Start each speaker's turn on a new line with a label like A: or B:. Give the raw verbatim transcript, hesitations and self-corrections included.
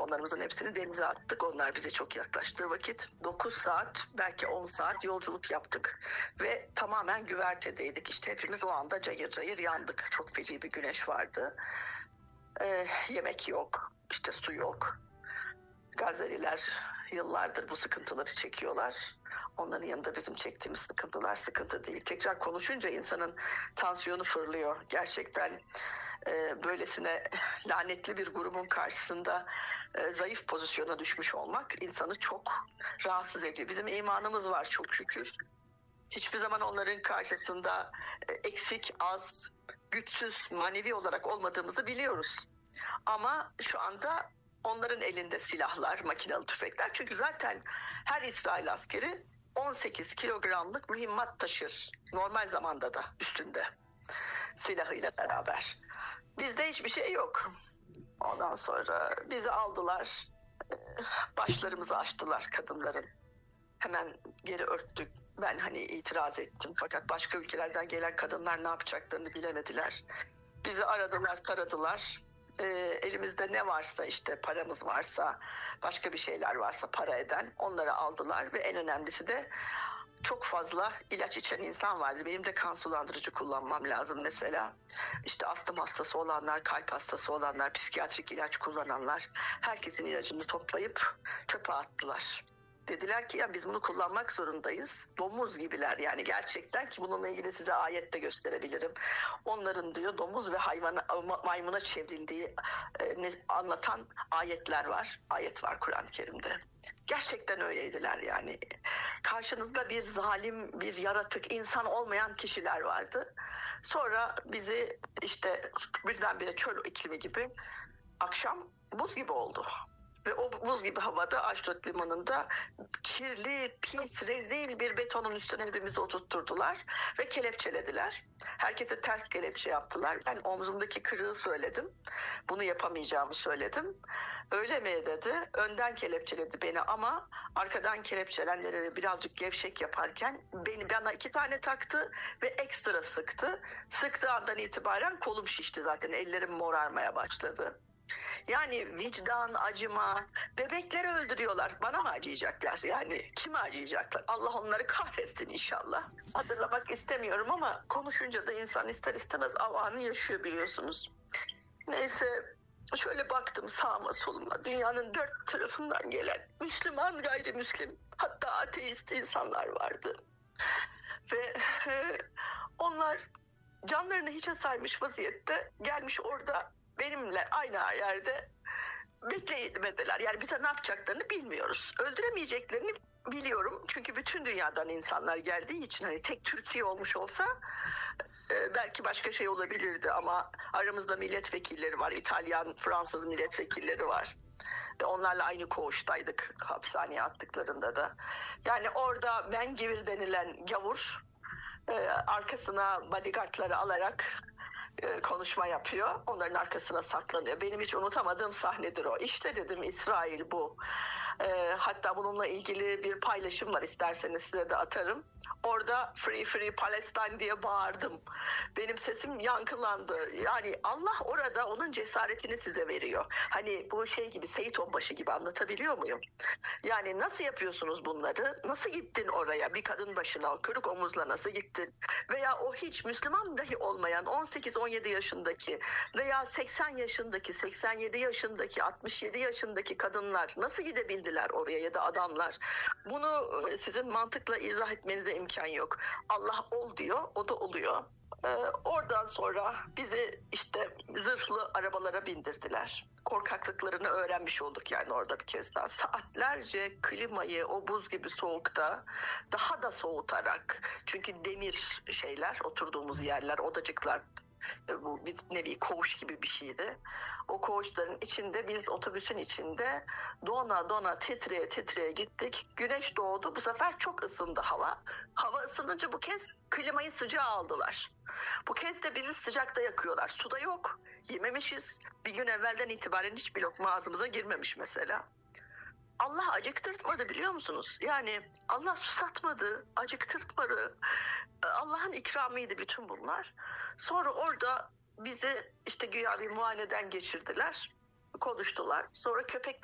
A: telefonlarımızın hepsini denize attık. Onlar bize çok yaklaştığı vakit dokuz saat, belki on saat yolculuk yaptık. Ve tamamen güvertedeydik. İşte hepimiz o anda cayır cayır yandık. Çok feci bir güneş vardı. Ee, yemek yok, işte su yok. Gazze'liler yıllardır bu sıkıntıları çekiyorlar. Onların yanında bizim çektiğimiz sıkıntılar sıkıntı değil. Tekrar konuşunca insanın tansiyonu fırlıyor. Gerçekten e, böylesine lanetli bir grubun karşısında e, zayıf pozisyona düşmüş olmak insanı çok rahatsız ediyor. Bizim imanımız var çok şükür. Hiçbir zaman onların karşısında e, eksik, az, güçsüz, manevi olarak olmadığımızı biliyoruz. Ama şu anda onların elinde silahlar, makinalı tüfekler. Çünkü zaten her İsrail askeri on sekiz kilogramlık mühimmat taşır. Normal zamanda da üstünde silahıyla beraber. Bizde hiçbir şey yok. Ondan sonra bizi aldılar, başlarımızı açtılar kadınların. Hemen geri örttük. Ben hani itiraz ettim. Fakat başka ülkelerden gelen kadınlar ne yapacaklarını bilemediler. Bizi aradılar, taradılar. E, elimizde ne varsa, işte paramız varsa, başka bir şeyler varsa para eden onları aldılar ve en önemlisi de çok fazla ilaç içen insan vardı. Benim de kan sulandırıcı kullanmam lazım mesela. İşte astım hastası olanlar, kalp hastası olanlar, psikiyatrik ilaç kullananlar, herkesin ilacını toplayıp çöpe attılar. Dediler ki ya biz bunu kullanmak zorundayız. Domuz gibiler yani gerçekten, ki bununla ilgili size ayet de gösterebilirim. Onların diyor domuz ve hayvana, maymuna çevrildiği e, ne, anlatan ayetler var. Ayet var Kur'an-ı Kerim'de. Gerçekten öyleydiler yani. Karşınızda bir zalim, bir yaratık, insan olmayan kişiler vardı. Sonra bizi işte birdenbire çöl iklimi gibi akşam buz gibi oldu. Ve o buz gibi havada Aşdod limanında kirli, pis, rezil bir betonun üstüne hepimizi oturtturdular ve kelepçelediler. Herkese ters kelepçe yaptılar. Ben omzumdaki kırığı söyledim. Bunu yapamayacağımı söyledim. Öyle mi dedi. Önden kelepçeledi beni ama arkadan kelepçelenleri birazcık gevşek yaparken beni bana iki tane taktı ve ekstra sıktı. Sıktığı andan itibaren kolum şişti zaten. Ellerim morarmaya başladı. Yani vicdan, acıma, bebekleri öldürüyorlar. Bana mı acıyacaklar? Yani kime acıyacaklar? Allah onları kahretsin inşallah. Hatırlamak istemiyorum ama konuşunca da insan ister istemez avanı yaşıyor biliyorsunuz. Neyse şöyle baktım sağıma soluma. Dünyanın dört tarafından gelen Müslüman, gayrimüslim, hatta ateist insanlar vardı. Ve onlar canlarını hiçe saymış vaziyette gelmiş orada benimle aynı yerde bekleyin dediler. Yani bize ne yapacaklarını bilmiyoruz. Öldüremeyeceklerini biliyorum. Çünkü bütün dünyadan insanlar geldiği için, hani tek Türkiye olmuş olsa e, belki başka şey olabilirdi ama aramızda milletvekilleri var. İtalyan, Fransız milletvekilleri var. Ve onlarla aynı koğuştaydık hapishaneye attıklarında da. Yani orada Mengivir denilen gavur e, arkasına bodyguardları alarak konuşma yapıyor. Onların arkasına saklanıyor. Benim hiç unutamadığım sahnedir o. İşte dedim İsrail bu. E, hatta bununla ilgili bir paylaşım var. İsterseniz size de atarım. Orada Free Free Palestine diye bağırdım. Benim sesim yankılandı. Yani Allah orada onun cesaretini size veriyor. Hani bu şey gibi, Seyit Onbaşı gibi, anlatabiliyor muyum? Yani nasıl yapıyorsunuz bunları? Nasıl gittin oraya? Bir kadın başına kırık omuzla nasıl gittin? Veya o hiç Müslüman dahi olmayan on sekiz on yedi yaşındaki veya seksen yaşındaki, seksen yedi yaşındaki, altmış yedi yaşındaki kadınlar nasıl gidebildiler oraya, ya da adamlar? Bunu sizin mantıkla izah etmenize imkan yok. Allah ol diyor, o da oluyor. Ee, oradan sonra bizi işte zırhlı arabalara bindirdiler. Korkaklıklarını öğrenmiş olduk yani orada bir kez daha. Saatlerce klimayı o buz gibi soğukta daha da soğutarak, çünkü demir şeyler, oturduğumuz yerler, odacıklar, bu bir nevi koğuş gibi bir şeydi. O koğuşların içinde biz otobüsün içinde dona dona titreye titreye gittik. Güneş doğdu. Bu sefer çok ısındı hava. Hava ısınınca bu kez klimayı sıcağa aldılar. Bu kez de bizi sıcakta yakıyorlar. Suda yok. Yememişiz. Bir gün evvelden itibaren hiçbir lokma ağzımıza girmemiş mesela. Allah acıktırtmadı biliyor musunuz? Yani Allah susatmadı, acıktırtmadı. Allah'ın ikramıydı bütün bunlar. Sonra orada bizi işte güya bir muayeneden geçirdiler. Konuştular. Sonra köpek